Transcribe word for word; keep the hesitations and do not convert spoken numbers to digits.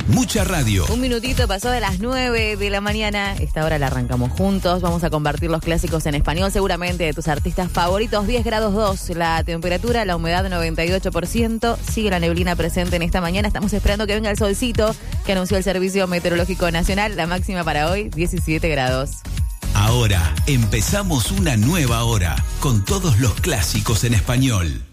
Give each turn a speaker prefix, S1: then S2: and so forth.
S1: mucha radio.
S2: Un minutito pasó de las nueve de la mañana. Esta hora la arrancamos juntos. Vamos a compartir los clásicos en español, seguramente de tus artistas favoritos. diez grados dos la temperatura, la humedad noventa y ocho por ciento. Sigue la neblina presente en esta mañana. Estamos esperando que venga el solcito que anunció el Servicio Meteorológico Nacional. La máxima para hoy, diecisiete grados.
S1: Ahora empezamos una nueva hora con todos los clásicos en español.